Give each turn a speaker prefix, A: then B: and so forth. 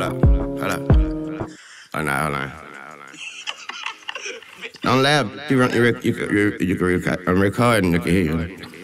A: hold up. Hold on. Don't laugh. You can record. I'm recording. You can hear you.